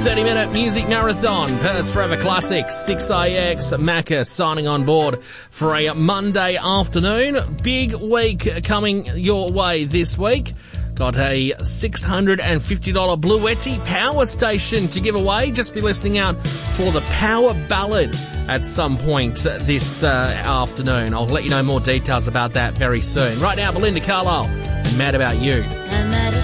30-minute music marathon. Perth's Forever Classics, 6IX, Macca signing on board for a Monday afternoon. Big week coming your way this week. Got a $650 Bluetti power station to give away. Just be listening out for the power ballad at some point this afternoon. I'll let you know more details about that very soon. Right now, Belinda Carlisle, Mad About You.